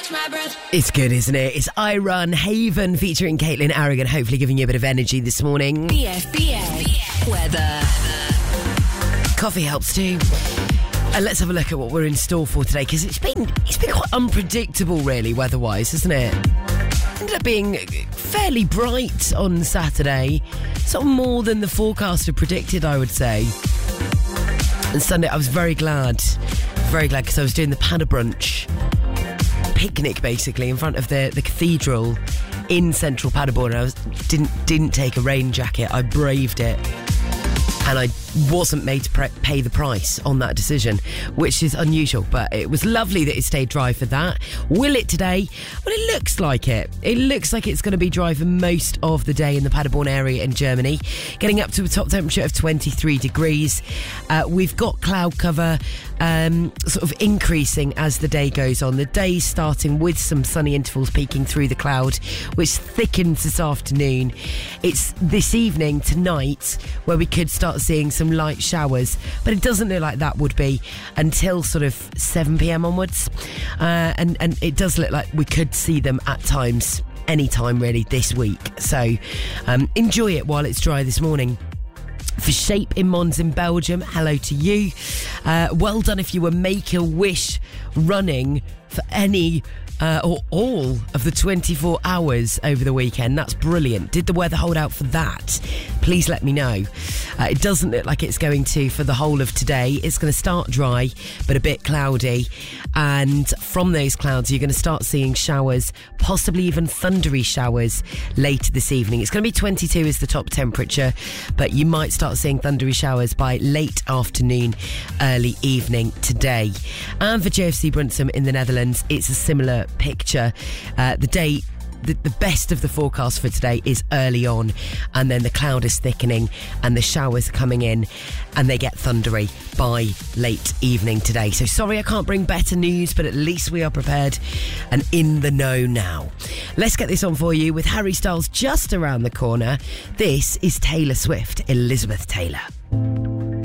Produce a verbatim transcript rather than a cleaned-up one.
It's good, isn't it? It's I Run Haven featuring Caitlin Aragon, hopefully giving you a bit of energy this morning. B F B A weather. Coffee helps too. And let's have a look at what we're in store for today, because it's been it's been quite unpredictable, really, weather-wise, hasn't it? Ended up being fairly bright on Saturday, sort of more than the forecaster predicted, I would say. And Sunday, I was very glad, very glad, because I was doing the Padda Brunch picnic, basically, in front of the, the cathedral in central Paderborn. I was, didn't didn't take a rain jacket. I braved it. And I wasn't made to pre- pay the price on that decision, which is unusual, but it was lovely that it stayed dry for that. Will it today? Well, it looks like it. It looks like it's going to be dry for most of the day in the Paderborn area in Germany, getting up to a top temperature of twenty-three degrees. Uh, we've got cloud cover um, sort of increasing as the day goes on. The day starting with some sunny intervals peeking through the cloud, which thickens this afternoon. It's this evening, tonight, where we could start seeing some light showers, but it doesn't look like that would be until sort of seven p.m. onwards, uh, and and it does look like we could see them at times, anytime really this week, so um, enjoy it while it's dry this morning. For Shape in Mons in Belgium, hello to you. Uh, well done if you were Make-A-Wish running for any Uh, or all of the twenty-four hours over the weekend. That's brilliant. Did the weather hold out for that? Please let me know. Uh, it doesn't look like it's going to for the whole of today. It's going to start dry, but a bit cloudy. And from those clouds, you're going to start seeing showers, possibly even thundery showers later this evening. It's going to be twenty-two is the top temperature, but you might start seeing thundery showers by late afternoon, early evening today. And for J F C Brunsum in the Netherlands, it's a similar picture. Uh, the day the, the best of the forecast for today is early on, and then the cloud is thickening and the showers are coming in, and they get thundery by late evening today. So sorry I can't bring better news, but at least we are prepared and in the know now. Let's get this on for you with Harry Styles just around the corner. This is Taylor Swift, Elizabeth Taylor.